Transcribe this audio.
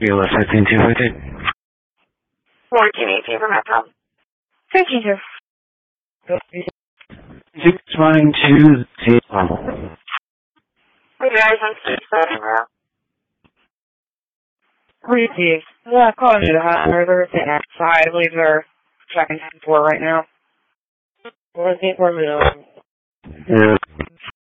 BLS 15250. 1418 for Metro. 52. 692 T1. You guys on 67 route? Received. Yeah, calling me the hot they're sitting outside. I believe they're checking 4 right now. 4 minutes. Yeah.